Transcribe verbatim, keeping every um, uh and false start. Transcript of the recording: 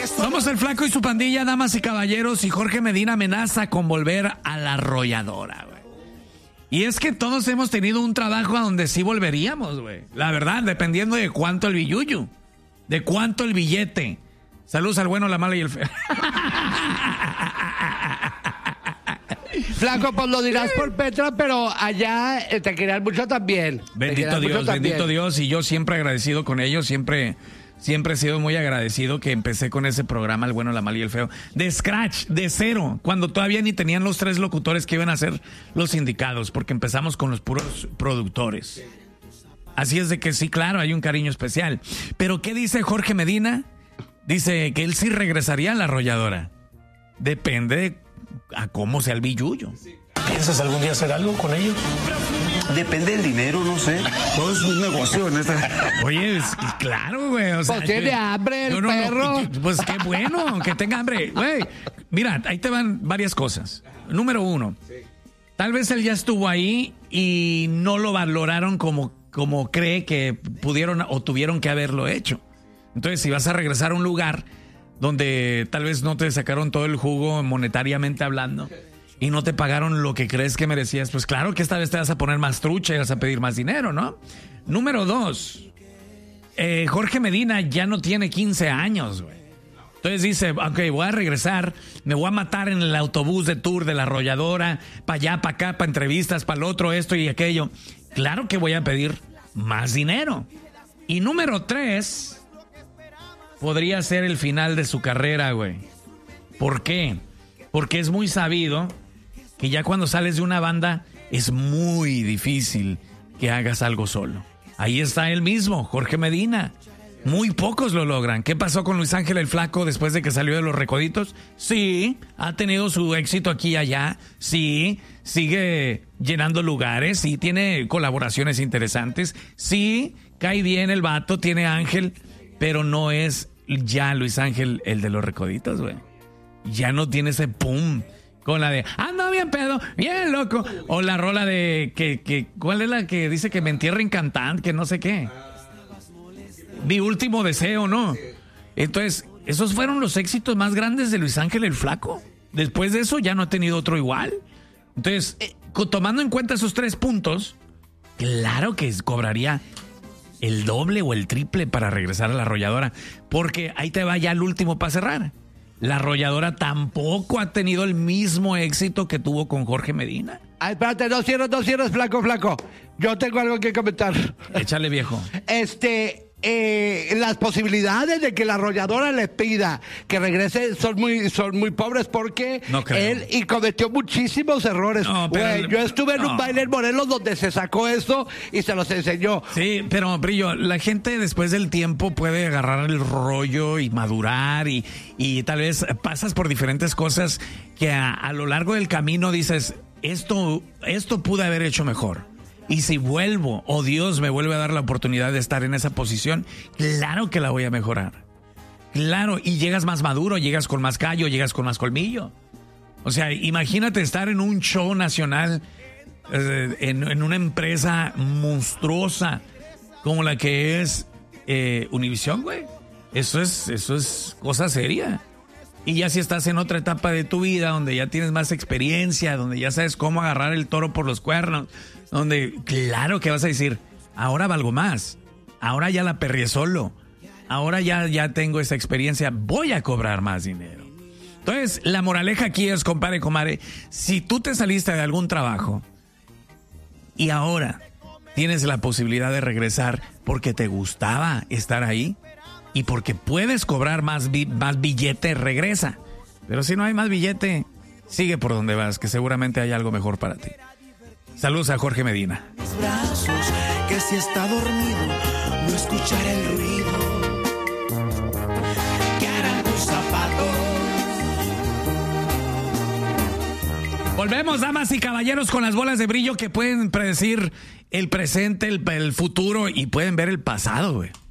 Somos el Flaco y su pandilla, damas y caballeros, y Jorge Medina amenaza con volver a la arrolladora, güey. Y es que todos hemos tenido un trabajo a donde sí volveríamos, güey. La verdad, dependiendo de cuánto el billuyo, de cuánto el billete. Saludos al bueno, la mala y el feo. Flaco, pues lo dirás por Petra, pero allá te querían mucho también. Bendito Dios, bendito Dios. Y yo siempre agradecido con ellos, siempre, siempre he sido muy agradecido que empecé con ese programa, el bueno, la mala y el feo. De scratch, de cero, cuando todavía ni tenían los tres locutores que iban a ser los indicados, porque empezamos con los puros productores. Así es de que sí, claro, hay un cariño especial. Pero ¿qué dice Jorge Medina? Dice que él sí regresaría a la arrolladora. Depende de a cómo sea el billuyo. ¿Piensas algún día hacer algo con ellos? Depende del dinero, no sé. Todo es un negocio en esta. Oye, es, claro, güey. O sea, pues tiene que, hambre el no, no, perro. No, pues qué bueno que tenga hambre. Güey, mira, ahí te van varias cosas. Número uno, tal vez él ya estuvo ahí y no lo valoraron como, como cree que pudieron o tuvieron que haberlo hecho. Entonces, si vas a regresar a un lugar donde tal vez no te sacaron todo el jugo monetariamente hablando y no te pagaron lo que crees que merecías, pues claro que esta vez te vas a poner más trucha y vas a pedir más dinero, ¿no? Número dos, eh, Jorge Medina ya no tiene quince años, güey. Entonces dice, ok, voy a regresar, me voy a matar en el autobús de tour de la arrolladora, para allá, para acá, para entrevistas, para el otro, esto y aquello. Claro que voy a pedir más dinero. Y número tres, podría ser el final de su carrera, güey. ¿Por qué? Porque es muy sabido que ya cuando sales de una banda es muy difícil que hagas algo solo. Ahí está él mismo, Jorge Medina. Muy pocos lo logran. ¿Qué pasó con Luis Ángel el Flaco después de que salió de Los Recoditos? Sí, ha tenido su éxito aquí y allá. Sí, sigue llenando lugares. Sí, tiene colaboraciones interesantes. Sí, cae bien el vato, tiene ángel. Pero no es ya Luis Ángel el de Los Recoditos, güey. Ya no tiene ese pum con la de ando bien pedo, bien loco. O la rola de que, que ¿cuál es la que dice que me entierren cantante? Que no sé qué. Mi último deseo, ¿no? Entonces, esos fueron los éxitos más grandes de Luis Ángel el Flaco. Después de eso ya no ha tenido otro igual. Entonces, eh, tomando en cuenta esos tres puntos, claro que cobraría el doble o el triple para regresar a la arrolladora. Porque ahí te va ya el último para cerrar. La arrolladora tampoco ha tenido el mismo éxito que tuvo con Jorge Medina. Ay, espérate, no cierres, no cierres, Flaco, Flaco. Yo tengo algo que comentar. Échale, viejo. Este... Eh, las posibilidades de que la arrolladora le pida que regrese son muy son muy pobres porque no él y cometió muchísimos errores. No, Güey, pero, yo estuve en no. un baile en Morelos donde se sacó esto y se los enseñó. Sí, pero Brillo, la gente después del tiempo puede agarrar el rollo y madurar y, y tal vez pasas por diferentes cosas que a, a lo largo del camino dices, esto, esto pude haber hecho mejor. Y si vuelvo, o Dios me vuelve a dar la oportunidad de estar en esa posición, claro que la voy a mejorar. Claro, y llegas más maduro, llegas con más callo, llegas con más colmillo. O sea, imagínate estar en un show nacional, eh, en, en una empresa monstruosa como la que es eh, Univisión, güey. Eso es, eso es cosa seria. Y ya si estás en otra etapa de tu vida, donde ya tienes más experiencia, donde ya sabes cómo agarrar el toro por los cuernos, donde claro que vas a decir, ahora valgo más, ahora ya la perrié solo, ahora ya, ya tengo esa experiencia, voy a cobrar más dinero. Entonces, la moraleja aquí es, compadre, comadre, si tú te saliste de algún trabajo y ahora tienes la posibilidad de regresar porque te gustaba estar ahí, y porque puedes cobrar más, bi- más billete, regresa. Pero si no hay más billete, sigue por donde vas, que seguramente hay algo mejor para ti. Saludos a Jorge Medina. Mis brazos, que si está dormido, no escucharé el ruido. ¿Qué harán tus zapatos? Volvemos, damas y caballeros, con las bolas de brillo que pueden predecir el presente, el, el futuro y pueden ver el pasado, güey.